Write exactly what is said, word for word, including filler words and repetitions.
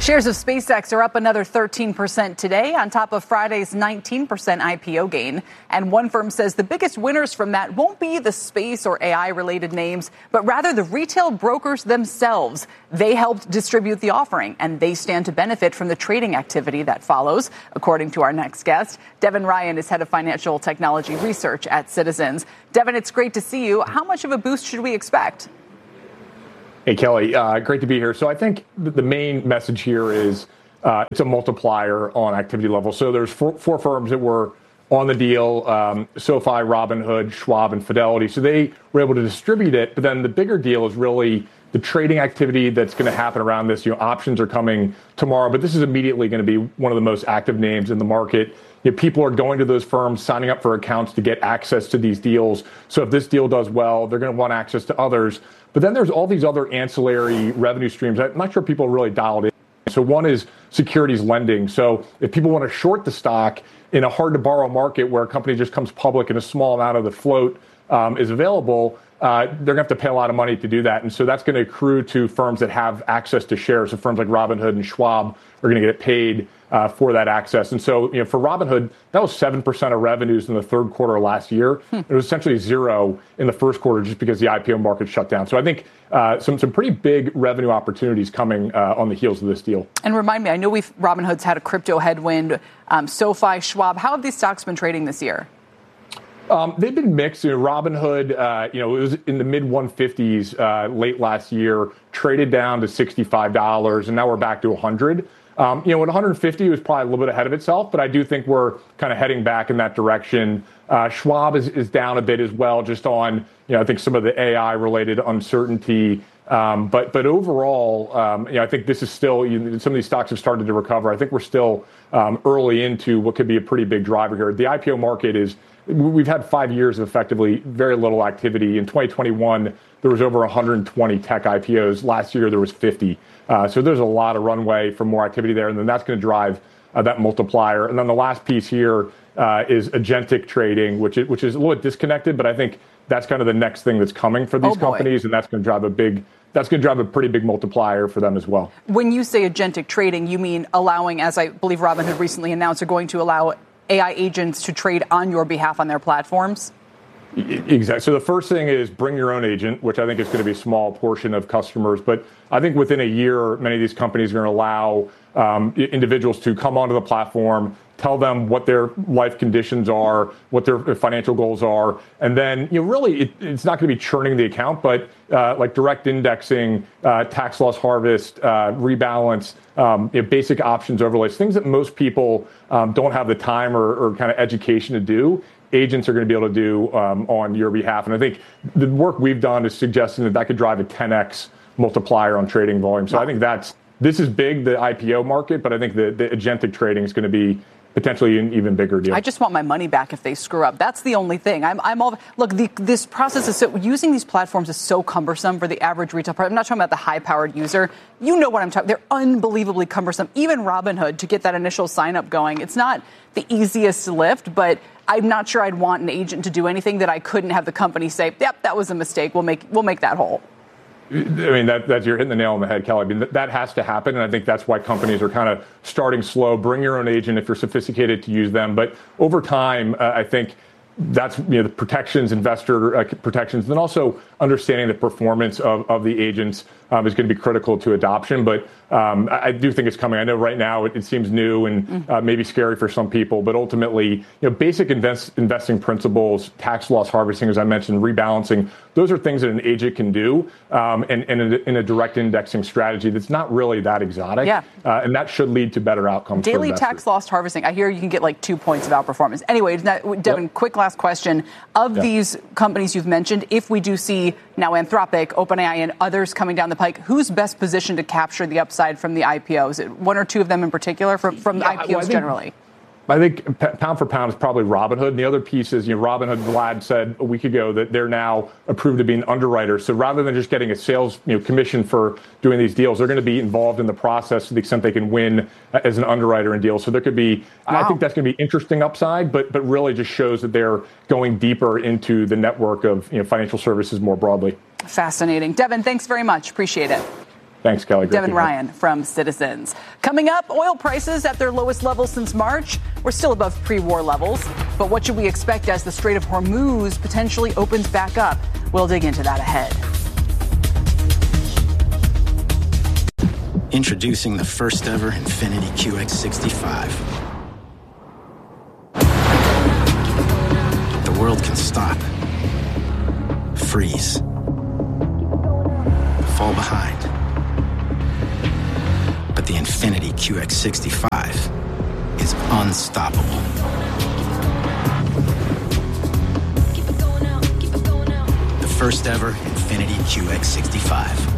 Shares of SpaceX are up another thirteen percent today on top of Friday's nineteen percent I P O gain. And one firm says the biggest winners from that won't be the space or A I-related names, but rather the retail brokers themselves. They helped distribute the offering, and they stand to benefit from the trading activity that follows, according to our next guest. Devin Ryan is head of financial technology research at Citizens. Devin, it's great to see you. How much of a boost should we expect? Hey, Kelly, uh, great to be here. So I think the main message here is uh, it's a multiplier on activity level. So there's four, four firms that were on the deal, um, SoFi, Robinhood, Schwab, and Fidelity. So they were able to distribute it. But then the bigger deal is really the trading activity that's going to happen around this. You know, options are coming tomorrow, but this is immediately going to be one of the most active names in the market. You know, people are going to those firms, signing up for accounts to get access to these deals. So if this deal does well, they're going to want access to others. But then there's all these other ancillary revenue streams. I'm not sure people really dialed in. So one is securities lending. So if people want to short the stock in a hard to borrow market where a company just comes public and a small amount of the float um, is available, uh, they're going to have to pay a lot of money to do that. And so that's going to accrue to firms that have access to shares. So firms like Robinhood and Schwab are going to get paid uh, for that access. And so, you know, for Robinhood, that was seven percent of revenues in the third quarter last year. Hmm. It was essentially zero in the first quarter just because the I P O market shut down. So I think uh, some some pretty big revenue opportunities coming uh, on the heels of this deal. And remind me, I know we've Robinhood's had a crypto headwind. Um, SoFi, Schwab, how have these stocks been trading this year? Um, they've been mixed. You know, Robinhood, uh, you know, it was in the mid one fifties uh, late last year, traded down to sixty-five dollars, and now we're back to one hundred. Um, you know, at one hundred fifty, it was probably a little bit ahead of itself, but I do think we're kind of heading back in that direction. Uh, Schwab is, is down a bit as well, just on, you know, I think some of the A I-related uncertainty. Um, but but overall, um, you know, I think this is still, you know, some of these stocks have started to recover. I think we're still um, early into what could be a pretty big driver here. The I P O market is, we've had five years of effectively very little activity. In twenty twenty-one, there was over one hundred twenty tech I P Os. Last year, there was fifty. Uh, so there's a lot of runway for more activity there, and then that's going to drive uh, that multiplier. And then the last piece here uh, is agentic trading, which is, which is a little bit disconnected, but I think that's kind of the next thing that's coming for these oh companies, and that's going to drive a big, that's going to drive a pretty big multiplier for them as well. When you say agentic trading, you mean allowing, as I believe Robinhood recently announced, are going to allow A I agents to trade on your behalf on their platforms? Exactly. So the first thing is bring your own agent, which I think is going to be a small portion of customers. But I think within a year, many of these companies are going to allow um, individuals to come onto the platform, tell them what their life conditions are, what their financial goals are. And then, you know, really, it, it's not going to be churning the account, but uh, like direct indexing, uh, tax loss harvest, uh, rebalance, um, you know, basic options overlays, things that most people um, don't have the time or, or kind of education to do. Agents are going to be able to do um, on your behalf. And I think the work we've done is suggesting that that could drive a ten x multiplier on trading volume. So wow. I think that's, this is big, the I P O market, but I think the, the agentic trading is going to be potentially an even bigger deal. I just want my money back if they screw up. That's the only thing. I'm, I'm all, look, the, this process is so, using these platforms is so cumbersome for the average retail person. I'm not talking about the high-powered user. You know what I'm talking, they're unbelievably cumbersome. Even Robinhood, to get that initial sign-up going, it's not the easiest lift, but I'm not sure I'd want an agent to do anything that I couldn't have the company say, yep, that was a mistake. We'll make, we'll make that whole. I mean, that, that you're hitting the nail on the head, Kelly. I mean, that, that has to happen, and I think that's why companies are kind of starting slow. Bring your own agent if you're sophisticated to use them. But over time, uh, I think that's, you know, the protections, investor uh, protections, and then also understanding the performance of, of the agents um, is going to be critical to adoption. But um, I, I do think it's coming. I know right now it, it seems new and uh, maybe scary for some people, but ultimately, you know, basic invest, investing principles, tax loss harvesting, as I mentioned, rebalancing, those are things that an agent can do, um, and, and in, a, in a direct indexing strategy that's not really that exotic. Yeah. Uh, and that should lead to better outcomes. Daily for tax loss harvesting. I hear you can get like two points of outperformance. Anyway, Devin, yep. quick last question. Of yep. these companies you've mentioned, if we do see now Anthropic, OpenAI, and others coming down the pike, who's best positioned to capture the upside from the I P Os? One or two of them in particular from, from the yeah, I P Os well, I think, generally? I think pound for pound is probably Robinhood. And the other piece is, you know, Robinhood, Vlad said a week ago that they're now approved to be an underwriter. So rather than just getting a sales, you know, commission for doing these deals, they're going to be involved in the process to the extent they can win as an underwriter in deals. So there could be, wow. I think that's going to be interesting upside, but but really just shows that they're going deeper into the network of, you know, financial services more broadly. Fascinating. Devin, thanks very much. Appreciate it. Thanks, Kelly. Great Devin Ryan from Citizens. Coming up, oil prices at their lowest level since March. We're still above pre-war levels. But what should we expect as the Strait of Hormuz potentially opens back up? We'll dig into that ahead. Introducing the first ever Infiniti Q X sixty-five. The world can stop, freeze, fall behind. But the Infiniti Q X sixty-five is unstoppable. The first ever Infiniti Q X sixty-five.